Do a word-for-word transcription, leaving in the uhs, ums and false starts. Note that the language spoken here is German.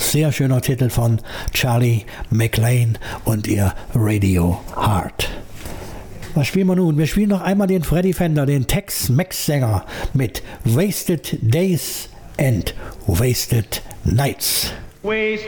sehr schöner Titel von Charlie McLean und ihr Radio Heart. Was spielen wir nun? Wir spielen noch einmal den Freddie Fender, den Tex-Mex-Sänger mit Wasted Days and Wasted Nights. Wasted